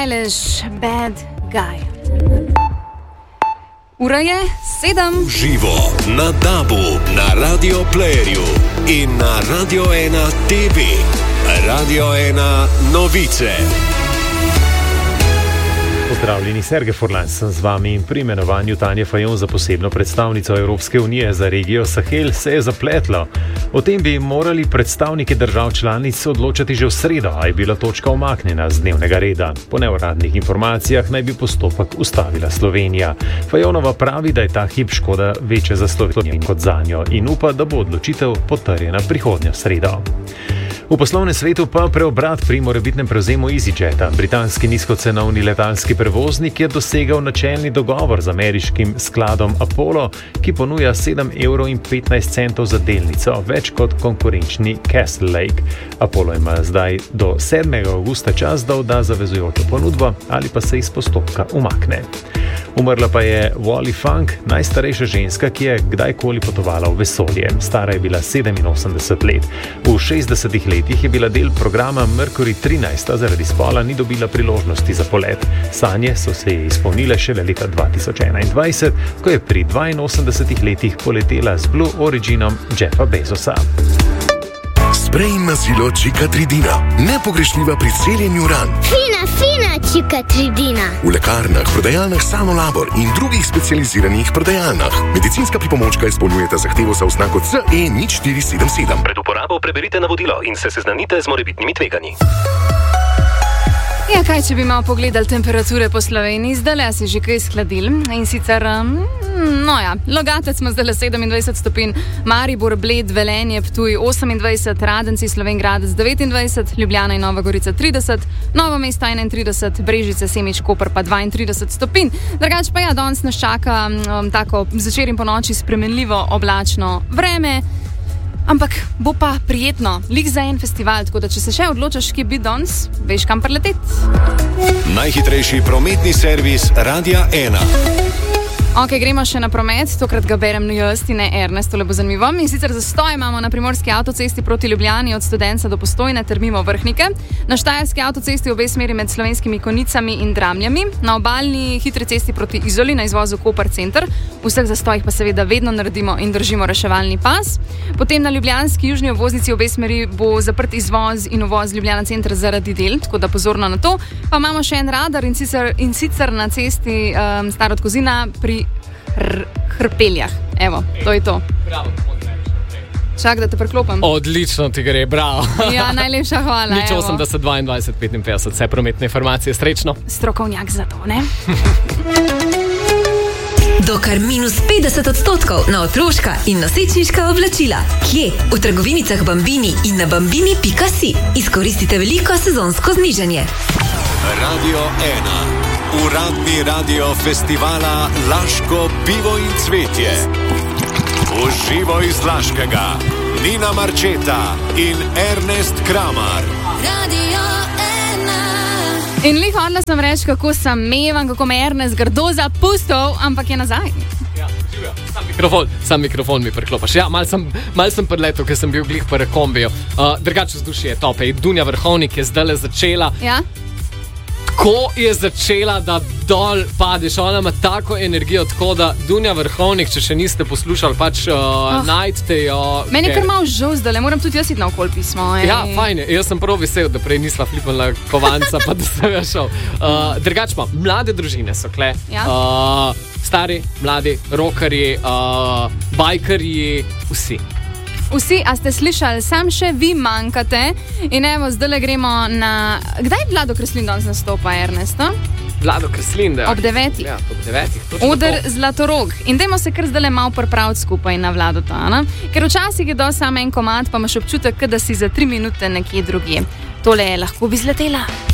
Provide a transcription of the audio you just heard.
Eilish, Bad Guy. Ura je 7. Živo na DAB-u, na Radio Playerju in na Radio 1 TV. Radio 1 novice. Pozdravljeni, Sergej Furlan sem z vami in pri imenovanju Tanje Fajon za posebno predstavnico Evropske unije za regijo Sahel se je zapletlo. O tem bi morali predstavniki držav članic odločati že v sredo, a je bila točka umaknjena z dnevnega reda. Po neuradnih informacijah naj bi postopek ustavila Slovenija. Fajonova pravi, da je ta hip škoda večja za Slovenijo kot zanjo in upa, da bo odločitev potrjena prihodnjo sredo. V poslovnem svetu pa preobrat pri morebitnem prevzemu EasyJeta. Britanski nizkocenovni letalski prevoznik je dosegel načelni dogovor z ameriškim skladom Apollo, ki ponuja 7,15 € za delnico, več kot konkurenčni Castle Lake. Apollo ima zdaj do 7. avgusta čas, da odda zavezujočo ponudbo ali pa se iz postopka umakne. Umrla pa je Wally Funk, najstarejša ženska, ki je kdajkoli potovala v vesolje. Stara je bila 87 let. V 60 letih je bila del programa Mercury 13, a zaradi spola ni dobila priložnosti za polet. Sanje so se je izpolnile šele leta 2021, ko je pri 82 letih poletela z Blue Originom Jeffa Bezosa. Sprej mazilo Čikatridina. Nepogrešljiva pri celjenju ran. Fina Čikatridina. V lekarnah, prodajalnah Samolabor in drugih specializiranih prodajalnah. Medicinska pripomočka izpolnjujeta zahtevo za oznako CE 0477. Pred uporabo preberite navodilo in se seznanite z morebitnimi tveganji. Ja, kaj, če bi malo pogledali temperature po Sloveniji, zdaj si že kaj skladili in sicer, Logatec ima zdaj 27 stopinj, Maribor, Bled, Velenje, Ptuj 28, Radenci, Slovenjgradec 29, Ljubljana in Nova Gorica 30, Novo mesto 31, Brežice, Semič, Koper pa 32 stopinj. Drugače pa danes nas čaka tako zvečer in ponoči spremenljivo oblačno vreme. Ampak bo pa prijetno, lik za en festival, tako da če se še odločaš, kje bi danes, veš kam preleteti. Najhitrejši prometni servis Radia 1. Ok, gremo še na promet, tokrat ga berem jaz in ne Ernest, to le bo zanimivo. In sicer zastoj imamo na primorski avtocesti proti Ljubljani od Studenca do Postojne ter mimo Vrhnike, na štajerski avtocesti v obe smeri med Slovenskimi Konjicami in Dramljami, na obalni hitri cesti proti Izoli na izvozu Koper center, v vseh zastojih pa seveda vedno naredimo in držimo reševalni pas. Potem na ljubljanski južni obvoznici v obe smeri bo zaprt izvoz in uvoz Ljubljana center zaradi del, tako da pozorno na to. Pa imamo še en radar in sicer na cesti Starod Kozina pri Hrpeljah. Evo, to je to. Bravo, čak, da te preklopim. Odlično ti gre, bravo. Ja, najlepša hvala. Nič 80, 22, 55, vse prometne informacije, srečno. Strokovnjak za to, ne? Do kar -50% na otroška in nosečniška oblačila. Kje? V trgovinicah Bambini in na bambini.si. Izkoristite veliko sezonsko znižanje. Radio 1. Uradni radio festivala Laško pivo in cvetje. Uživo iz Laškega Nina Marčeta in Ernest Kramar. Radio 1. In lih hodila sem reči, kako sem mevan, kako me Ernest grdo zapustil, ampak je nazaj. Ja, sam mikrofon mi preklopaš. Ja, mal sem preletel, ker sem bil glih po rekombiju. Drugače vzdušje je tope. Dunja Vrhovnik je zdaj začela. Ja? Ko je začela, da dol padeš, ona ima tako energijo, tako da Dunja Vrhovnik, če še niste poslušali, najdete jo. Meni je kar malo žal zdaj, moram tudi jaz iti na okol pismo. Ja, fajn, jaz sem prav vesel, da prej nisla flipala kovanca, pa da sem ja šel. Drugač pa, mlade družine so kle. Ja. Stari, mladi, rokarji, bajkarji, vsi. Vsi, a ste slišali, sam še vi manjkate. In evo, zdaj gremo na... Kdaj Vlado Kreslin danes nastopa, Ernest? Vlado Kreslin, da. Ob 9. Ja, ob 9. Oder Zlatorog. In dajmo se kar zdaj malo pripraviti skupaj na Vladota, ne? Ker včasih je samo en komad, pa imaš občutek, da si za 3 minute nekje drugje. Tole je Lahko bi zletela.